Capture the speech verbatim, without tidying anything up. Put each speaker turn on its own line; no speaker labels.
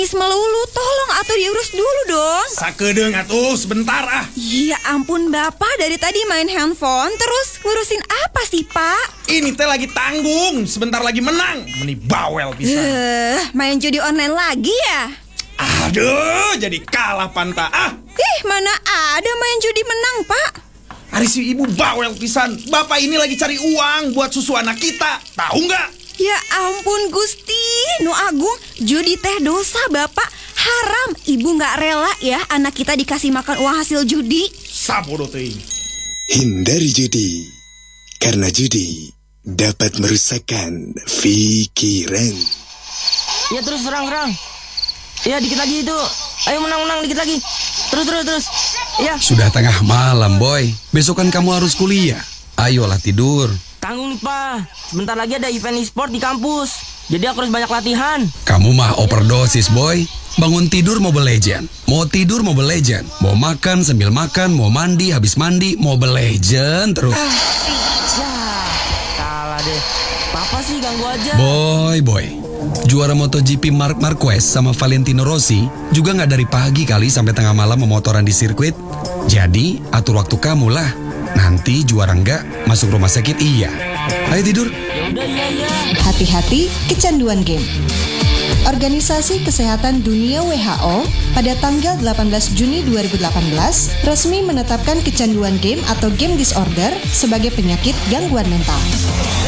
nangis melulu. Tolong atuh diurus dulu dong.
Sakedeung atuh sebentar ah.
Ya ampun Bapak, dari tadi main handphone terus ngurusin apa sih Pak?
Ini teh lagi tanggung, sebentar lagi menang. Meni bawel pisan.
Eh, main judi online lagi ya?
Aduh, jadi kalah panta ah.
Ih, mana ada main judi menang Pak?
Ari si ibu bawel pisan. Bapak ini lagi cari uang buat susu anak kita. Tahu nggak?
Ya ampun Gusti, Nu Agung, judi teh dosa Bapak. Haram, Ibu nggak rela ya anak kita dikasih makan uang hasil judi.
Sabodo teuing.
Hindari judi, karena judi dapat merusakkan pikiran.
Ya terus serang-serang. Ya dikit lagi itu. Ayo menang-menang dikit lagi. Terus terus terus. Ya.
Sudah tengah malam boy. Besok kan kamu harus kuliah. Ayolah tidur.
Tanggung nih Pak. Sebentar lagi ada event e-sport di kampus. Jadi aku harus banyak latihan.
Kamu mah overdosis boy. Bangun tidur Mobile Legend. Mau tidur Mobile Legend. Mau makan sambil makan. Mau mandi habis mandi Mobile Legend terus.
Ah, ya, kalah deh. Papa sih ganggu aja.
Boy boy. Juara MotoGP Marc Marquez sama Valentino Rossi juga nggak dari pagi kali sampai tengah malam memotoran di sirkuit. Jadi atur waktu kamu lah. Nanti juara nggak masuk rumah sakit iya. Ayo tidur.
Ya udah iya iya.
Hati-hati kecanduan game. Organisasi Kesehatan Dunia W H O pada tanggal delapan belas Juni dua ribu delapan belas resmi menetapkan kecanduan game atau game disorder sebagai penyakit gangguan mental.